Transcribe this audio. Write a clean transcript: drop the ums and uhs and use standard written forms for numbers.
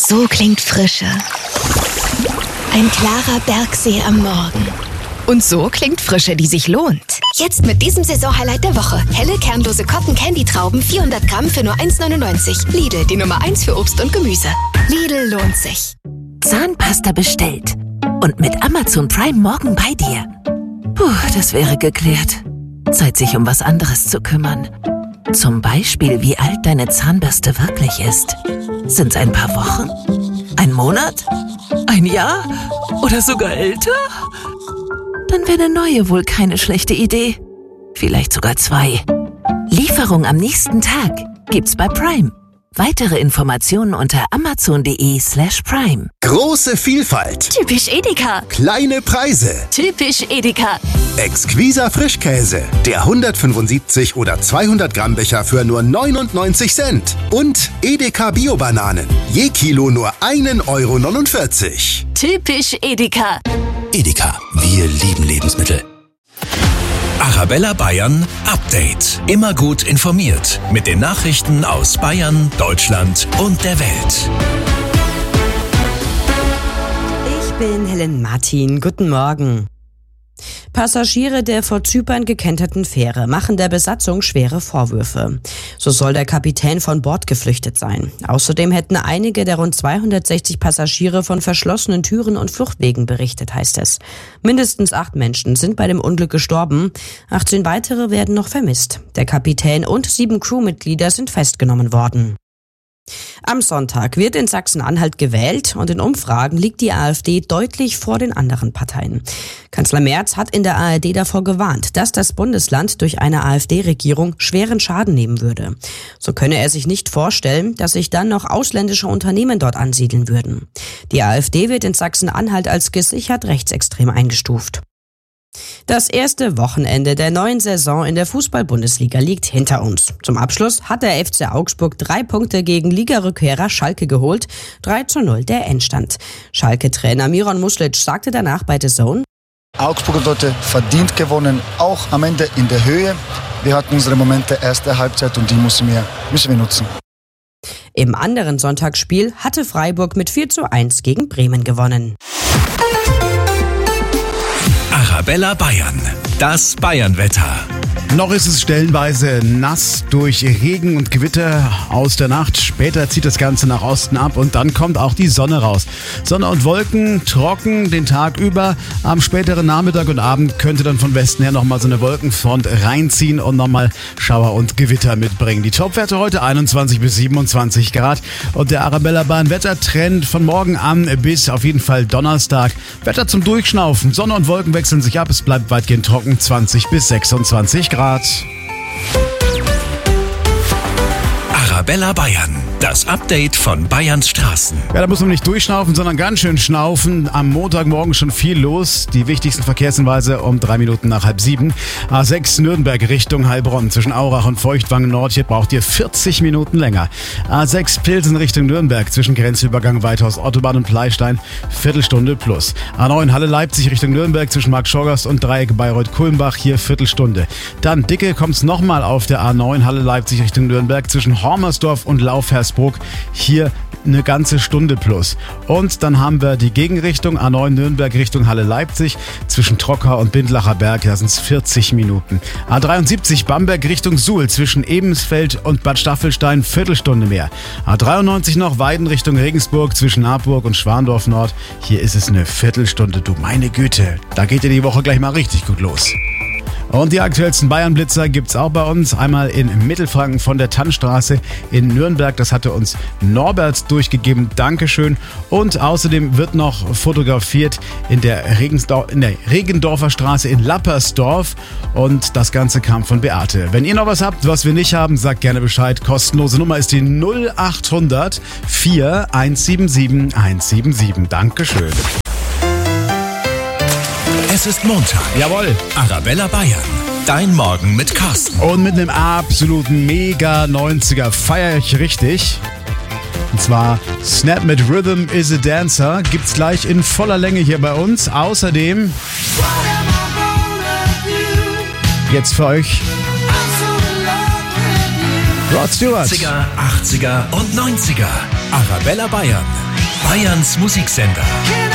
So klingt Frische. Ein klarer Bergsee am Morgen. Und so klingt Frische, die sich lohnt. Jetzt mit diesem Saisonhighlight der Woche. Helle, kernlose Cotton-Candy-Trauben, 400 Gramm für nur 1,99. Lidl, die Nummer 1 für Obst und Gemüse. Lidl lohnt sich. Zahnpasta bestellt. Und mit Amazon Prime morgen bei dir. Puh, das wäre geklärt. Zeit, sich um was anderes zu kümmern. Zum Beispiel, wie alt deine Zahnbürste wirklich ist. Sind's ein paar Wochen? Ein Monat? Ein Jahr? Oder sogar älter? Dann wäre eine neue wohl keine schlechte Idee. Vielleicht sogar 2. Lieferung am nächsten Tag gibt's bei Prime. Weitere Informationen unter amazon.de/prime. Große Vielfalt. Typisch Edeka. Kleine Preise. Typisch Edeka. Exquiser Frischkäse. Der 175 oder 200 Gramm Becher für nur 99 Cent. Und Edeka Bio-Bananen. Je Kilo nur 1,49 €. Typisch Edeka. Edeka, wir lieben Lebensmittel. Arabella Bayern Update. Immer gut informiert mit den Nachrichten aus Bayern, Deutschland und der Welt. Ich bin Helen Martin. Guten Morgen. Passagiere der vor Zypern gekenterten Fähre machen der Besatzung schwere Vorwürfe. So soll der Kapitän von Bord geflüchtet sein. Außerdem hätten einige der rund 260 Passagiere von verschlossenen Türen und Fluchtwegen berichtet, heißt es. Mindestens 8 Menschen sind bei dem Unglück gestorben. 18 weitere werden noch vermisst. Der Kapitän und 7 Crewmitglieder sind festgenommen worden. Am Sonntag wird in Sachsen-Anhalt gewählt und in Umfragen liegt die AfD deutlich vor den anderen Parteien. Kanzler Merz hat in der ARD davor gewarnt, dass das Bundesland durch eine AfD-Regierung schweren Schaden nehmen würde. So könne er sich nicht vorstellen, dass sich dann noch ausländische Unternehmen dort ansiedeln würden. Die AfD wird in Sachsen-Anhalt als gesichert rechtsextrem eingestuft. Das erste Wochenende der neuen Saison in der Fußball-Bundesliga liegt hinter uns. Zum Abschluss hat der FC Augsburg 3 Punkte gegen Ligarückkehrer Schalke geholt. 3:0 der Endstand. Schalke-Trainer Miron Muslic sagte danach bei The Zone: Augsburg hat heute verdient gewonnen, auch am Ende in der Höhe. Wir hatten unsere Momente erste Halbzeit und die müssen wir nutzen. Im anderen Sonntagsspiel hatte Freiburg mit 4:1 gegen Bremen gewonnen. Arabella Bayern, das Bayernwetter. Noch ist es stellenweise nass durch Regen und Gewitter aus der Nacht. Später zieht das Ganze nach Osten ab und dann kommt auch die Sonne raus. Sonne und Wolken trocken den Tag über. Am späteren Nachmittag und Abend könnte dann von Westen her nochmal so eine Wolkenfront reinziehen und nochmal Schauer und Gewitter mitbringen. Die Topwerte heute 21 bis 27 Grad und der Arabella Bayern Wettertrend von morgen an bis auf jeden Fall Donnerstag. Wetter zum Durchschnaufen. Sonne und Wolken wechseln sich ab. Es bleibt weitgehend trocken, 20 bis 26 Grad. Arabella Bayern, das Update von Bayerns Straßen. Ja, da muss man nicht durchschnaufen, sondern ganz schön schnaufen. Am Montagmorgen schon viel los. Die wichtigsten Verkehrshinweise um 3 Minuten nach 6:30. A6 Nürnberg Richtung Heilbronn. Zwischen Aurach und Feuchtwangen Nord. Hier braucht ihr 40 Minuten länger. A6 Pilsen Richtung Nürnberg. Zwischen Grenzübergang Weithaus Autobahn und Pleistein. Viertelstunde plus. A9 Halle Leipzig Richtung Nürnberg. Zwischen Mark Schorgast und Dreieck Bayreuth-Kulmbach. Hier Viertelstunde. Dann dicke kommt's nochmal auf der A9 Halle Leipzig Richtung Nürnberg. Zwischen Hormersdorf und Laufhersbruck. Hier eine ganze Stunde plus. Und dann haben wir die Gegenrichtung A9 Nürnberg Richtung Halle Leipzig zwischen Trockau und Bindlacher Berg, da sind es 40 Minuten. A73 Bamberg Richtung Suhl zwischen Ebensfeld und Bad Staffelstein, Viertelstunde mehr. A93 noch Weiden Richtung Regensburg zwischen Harburg und Schwandorf Nord, hier ist es eine Viertelstunde. Du meine Güte, da geht ja die Woche gleich mal richtig gut los. Und die aktuellsten Bayern-Blitzer gibt's auch bei uns. Einmal in Mittelfranken von der Tannstraße in Nürnberg. Das hatte uns Norbert durchgegeben. Dankeschön. Und außerdem wird noch fotografiert in der Regendorfer Straße in Lappersdorf. Und das Ganze kam von Beate. Wenn ihr noch was habt, was wir nicht haben, sagt gerne Bescheid. Kostenlose Nummer ist die 0800 4 177 177. Dankeschön. Es ist Montag. Jawohl. Arabella Bayern, dein Morgen mit Carsten. Und mit einem absoluten Mega 90er feiere ich richtig. Und zwar Snap mit Rhythm is a Dancer gibt's gleich in voller Länge hier bei uns. Außerdem jetzt für euch Rod Stewart. 70er, 80er und 90er. Arabella Bayern. Bayerns Musiksender.